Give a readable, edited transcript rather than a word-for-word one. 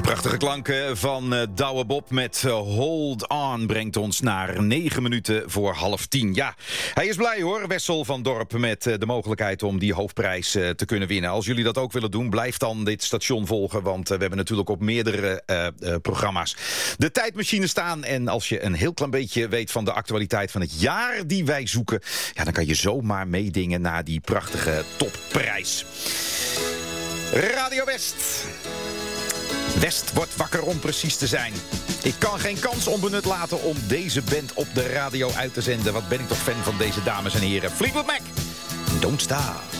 Prachtige klanken van Douwe Bob met Hold On brengt ons naar 9 minuten voor 9:30. Ja, hij is blij hoor, Wessel van Dorp, met de mogelijkheid om die hoofdprijs te kunnen winnen. Als jullie dat ook willen doen, blijf dan dit station volgen, want we hebben natuurlijk op meerdere programma's de tijdmachine staan. En als je een heel klein beetje weet van de actualiteit van het jaar die wij zoeken, ja, dan kan je zomaar meedingen naar die prachtige topprijs. Radio West. West wordt wakker om precies te zijn. Ik kan geen kans onbenut laten om deze band op de radio uit te zenden. Wat ben ik toch fan van deze dames en heren. Fleetwood Mac, Don't Stop.